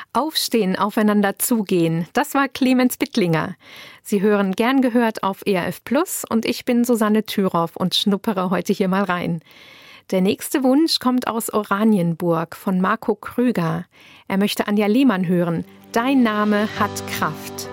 Aufstehen, aufeinander zugehen. Das war Clemens Bittlinger. Sie hören Gern gehört auf ERF Plus und ich bin Susanne Thüroff und schnuppere heute hier mal rein. Der nächste Wunsch kommt aus Oranienburg von Marco Krüger. Er möchte Anja Lehmann hören. Dein Name hat Kraft.